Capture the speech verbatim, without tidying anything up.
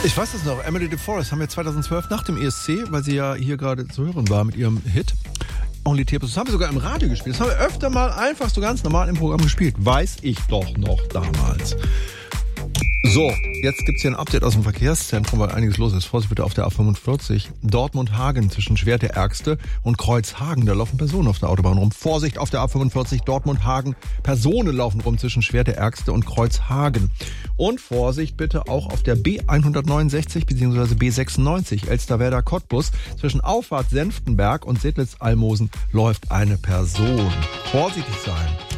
Ich weiß das noch, Emily DeForest haben wir zweitausendzwölf nach dem E S C, weil sie ja hier gerade zu hören war mit ihrem Hit Only Tears. Das haben wir sogar im Radio gespielt. Das haben wir öfter mal einfach so ganz normal im Programm gespielt. Weiß ich doch noch damals. So, jetzt gibt's hier ein Update aus dem Verkehrszentrum, weil einiges los ist. Vorsicht bitte auf der A fünfundvierzig. Dortmund-Hagen zwischen Schwerte-Ärgste und Kreuzhagen. Da laufen Personen auf der Autobahn rum. Vorsicht auf der A fünfundvierzig. Dortmund-Hagen. Personen laufen rum zwischen Schwerte-Ärgste und Kreuzhagen. Und Vorsicht bitte auch auf der B hundertneunundsechzig bzw. B sechsundneunzig. Elsterwerda-Cottbus. Zwischen Auffahrt Senftenberg und Sedlitz-Almosen läuft eine Person. Vorsichtig sein.